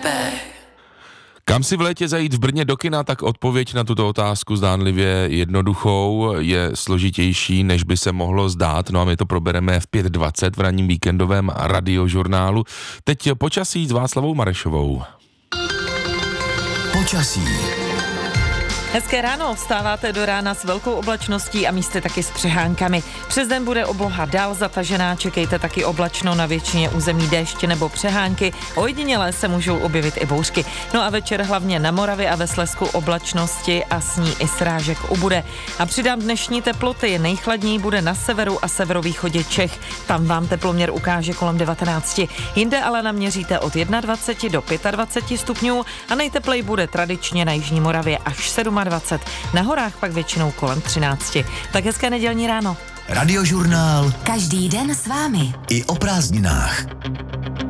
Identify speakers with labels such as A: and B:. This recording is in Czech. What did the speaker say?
A: Kam si v létě zajít v Brně do kina, tak odpověď na tuto otázku zdánlivě jednoduchou je složitější, než by se mohlo zdát. No a my to probereme v 5:20 v ranním víkendovém radiožurnálu. Teď počasí s Václavou Marešovou.
B: Počasí.
C: Hezké ráno, vstáváte do rána s velkou oblačností a místy taky s přehánkami. Přes den bude obloha dál zatažená, čekejte taky oblačno, na většině území déšť nebo přehánky. Ojedinělé se můžou objevit i bouřky. No a večer hlavně na Moravě a ve Slezsku oblačnosti a s ní i srážek ubude. A přidám dnešní teploty, nejchladněji bude na severu a severovýchodě Čech. Tam vám teploměr ukáže kolem 19. Jinde ale naměříte od 21 do 25 stupňů a nejteplej bude tradičně na jižní Moravě až 27. Na horách pak většinou kolem 13. Tak hezké nedělní ráno.
B: Radiožurnál.
D: Každý den s vámi.
B: I o prázdninách.